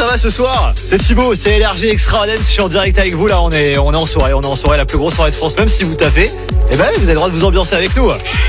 va ce soir? C'est Thibaut, c'est LRG Extra Dance, je suis en direct avec vous là, on est en soirée, la plus grosse soirée de France, même si vous taffez, eh ben vous avez le droit de vous ambiancer avec nous.